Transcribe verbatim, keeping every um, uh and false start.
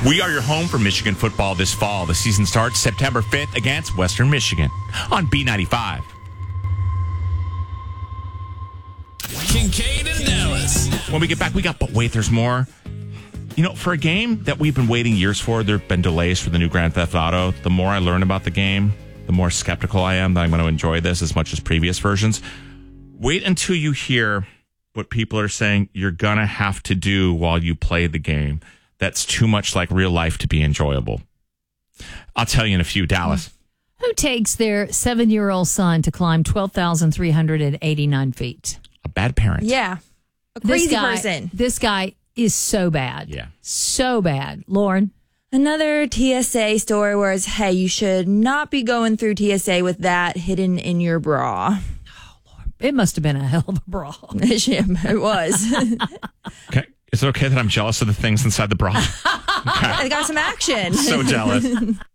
We are your home for Michigan football this fall. The season starts September fifth against Western Michigan on B ninety-five. Kincaid and Dallas. When we get back, we got, but wait, there's more. You know, for a game that we've been waiting years for, there have been delays for the new Grand Theft Auto. The more I learn about the game, the more skeptical I am that I'm going to enjoy this as much as previous versions. Wait until you hear what people are saying you're going to have to do while you play the game. That's too much like real life to be enjoyable. I'll tell you in a few. Dallas. Who takes their seven-year-old son to climb twelve thousand three hundred eighty-nine feet? A bad parent. Yeah. A crazy this guy, person. This guy is so bad. Yeah. So bad. Lauren? Another T S A story where it's, hey, you should not be going through T S A with that hidden in your bra. It must have been a hell of a bra. It was. Okay. Is it okay that I'm jealous of the things inside the bra? Okay. I got some action. So jealous.